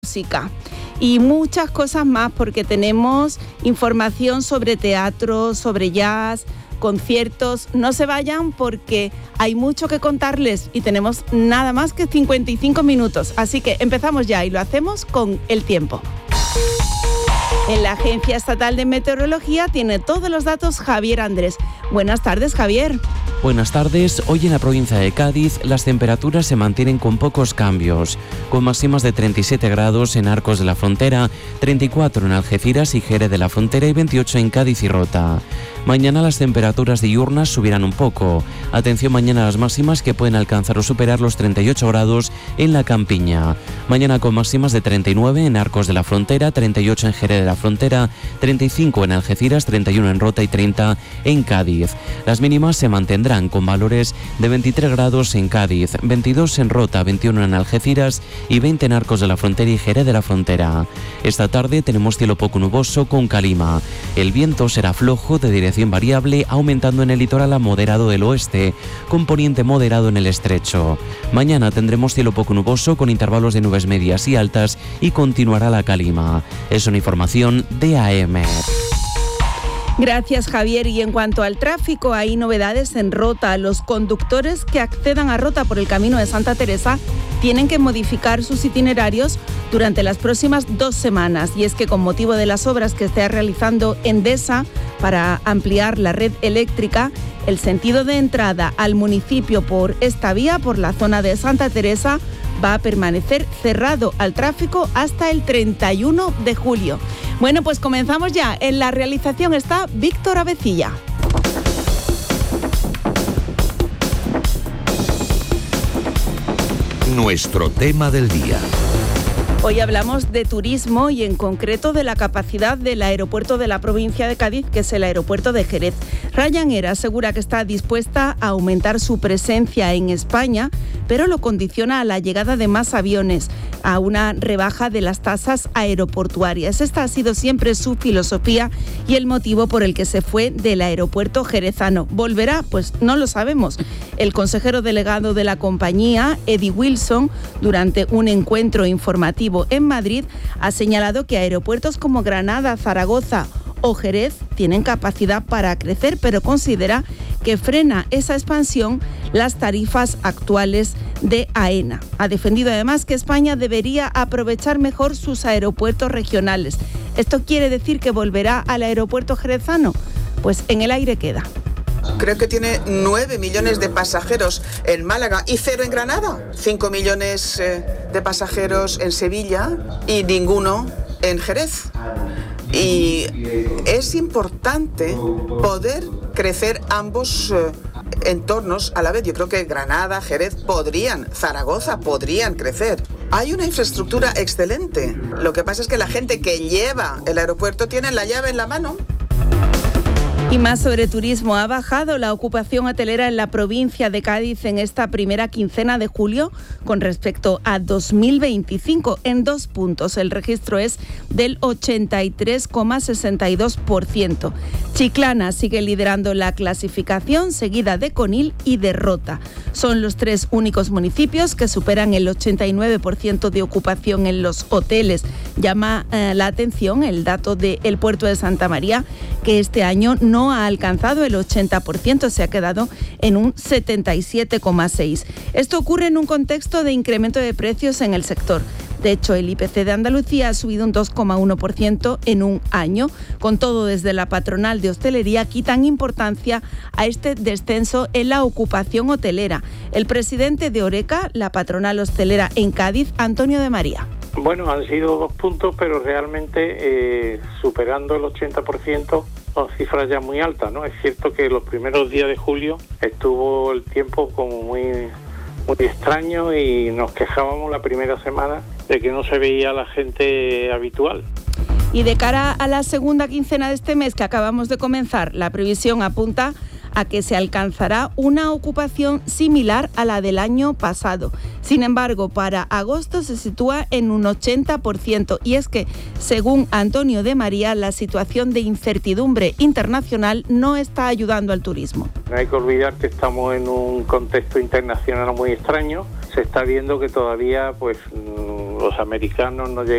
música y muchas cosas más, porque tenemos información sobre teatro, sobre jazz, conciertos. No se vayan porque hay mucho que contarles y tenemos nada más que 55 minutos. Así que empezamos ya y lo hacemos con el tiempo. En la Agencia Estatal de Meteorología tiene todos los datos Javier Andrés. Buenas tardes, Javier. Buenas tardes. Hoy en la provincia de Cádiz las temperaturas se mantienen con pocos cambios, con máximas de 37 grados en Arcos de la Frontera, 34 en Algeciras y Jerez de la Frontera y 28 en Cádiz y Rota. Mañana las temperaturas diurnas subirán un poco. Atención mañana a las máximas, que pueden alcanzar o superar los 38 grados en la Campiña. Mañana con máximas de 39 en Arcos de la Frontera, 38 en Jerez de la Frontera, 35 en Algeciras, 31 en Rota y 30 en Cádiz. Las mínimas se mantendrán con valores de 23 grados en Cádiz, 22 en Rota, 21 en Algeciras y 20 en Arcos de la Frontera y Jerez de la Frontera. Esta tarde tenemos cielo poco nuboso con calima. El viento será flojo de dirección variable, aumentando en el litoral a moderado del oeste, con poniente moderado en el estrecho. Mañana tendremos cielo poco nuboso con intervalos de nubes medias y altas y continuará la calima. Es una información de AEMET. Gracias, Javier. Y en cuanto al tráfico, hay novedades en Rota. Los conductores que accedan a Rota por el camino de Santa Teresa tienen que modificar sus itinerarios durante las próximas 2 semanas. Y es que con motivo de las obras que está realizando Endesa para ampliar la red eléctrica, el sentido de entrada al municipio por esta vía, por la zona de Santa Teresa, va a permanecer cerrado al tráfico hasta el 31 de julio. Bueno, pues comenzamos ya. En la realización está Víctor Avecilla. Nuestro tema del día. Hoy hablamos de turismo y en concreto de la capacidad del aeropuerto de la provincia de Cádiz, que es el aeropuerto de Jerez. Ryanair asegura que está dispuesta a aumentar su presencia en España, pero lo condiciona a la llegada de más aviones, a una rebaja de las tasas aeroportuarias. Esta ha sido siempre su filosofía y el motivo por el que se fue del aeropuerto jerezano. ¿Volverá? Pues no lo sabemos. El consejero delegado de la compañía, Eddie Wilson, durante un encuentro informativo en Madrid, ha señalado que aeropuertos como Granada, Zaragoza o Jerez tienen capacidad para crecer, pero considera que frena esa expansión las tarifas actuales de AENA. Ha defendido además que España debería aprovechar mejor sus aeropuertos regionales. ¿Esto quiere decir que volverá al aeropuerto jerezano? Pues en el aire queda. Creo que tiene 9 millones de pasajeros en Málaga y 0 en Granada. 5 millones de pasajeros en Sevilla y ninguno en Jerez. Y es importante poder crecer ambos entornos a la vez. Yo creo que Granada, Jerez Zaragoza podrían crecer. Hay una infraestructura excelente. Lo que pasa es que la gente que lleva el aeropuerto tiene la llave en la mano. Y más sobre turismo. Ha bajado la ocupación hotelera en la provincia de Cádiz en esta primera quincena de julio con respecto a 2025 en 2 puntos. El registro es del 83,62%. Chiclana sigue liderando la clasificación, seguida de Conil y de Rota. Son los 3 únicos municipios que superan el 89% de ocupación en los hoteles. Llama la atención el dato del puerto de Santa María, que este año no ha alcanzado el 80%, se ha quedado en un 77,6%. Esto ocurre en un contexto de incremento de precios en el sector. De hecho, el IPC de Andalucía ha subido un 2,1% en un año. Con todo, desde la patronal de hostelería quitan importancia a este descenso en la ocupación hotelera. El presidente de Horeca, la patronal hostelera en Cádiz, Antonio de María. Bueno, han sido 2 puntos, pero realmente superando el 80%, son cifras ya muy altas, ¿no? Es cierto que los primeros días de julio estuvo el tiempo como muy extraño y nos quejábamos la primera semana de que no se veía la gente habitual. Y de cara a la segunda quincena de este mes que acabamos de comenzar, la previsión apunta a que se alcanzará una ocupación similar a la del año pasado. Sin embargo, para agosto se sitúa en un 80%, y es que, según Antonio de María, la situación de incertidumbre internacional no está ayudando al turismo. No hay que olvidar que estamos en un contexto internacional muy extraño. Se está viendo que todavía los americanos no llegan